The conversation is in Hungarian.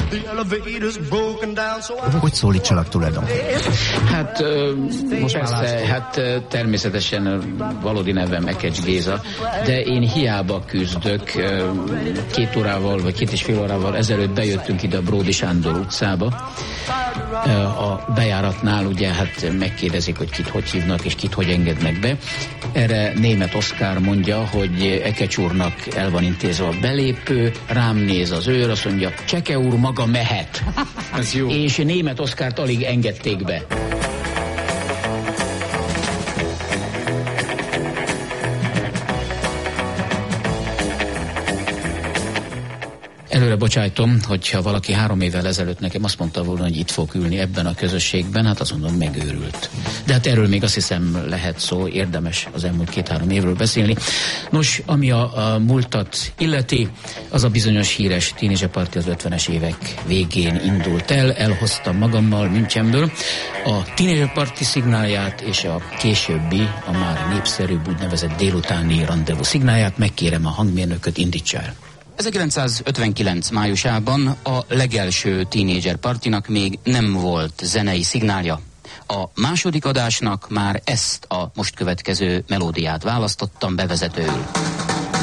Hogy szólítsalak tulajdonképpen? Hát most persze, természetesen valódi nevem Ekecs Géza, de én hiába küzdök. 2 órával, vagy 2,5 órával ezelőtt bejöttünk ide a Bródi Sándor utcába. A bejáratnál ugye hát megkérdezik, hogy kit hogy hívnak, és kit hogy engednek be. Erre Németh Oszkár mondja, hogy Ekecs úrnak el van intézve a belépő, rám néz az őr, azt mondja, Cseke úr maga mehet. Ez jó. És Németh Oszkárt alig engedték be. Előre bocsájtom, hogyha valaki 3 évvel ezelőtt nekem azt mondta volna, hogy itt fog ülni ebben a közösségben, hát azt mondom, megőrült. De hát erről még azt hiszem lehet szó, érdemes az elmúlt 2-3 évről beszélni. Nos, ami a múltat illeti, az a bizonyos híres tínézserparti az 50-es évek végén indult el, elhoztam magammal Münchenből a tínézserparti szignálját és a későbbi, a már népszerűbb úgynevezett délutáni randevú szignálját. Megkérem a hangmérnököt, indítsa el. 1959 májusában a legelső tínédzser partinak még nem volt zenei szignálja. A második adásnak már ezt a most következő melódiát választottam bevezetőül.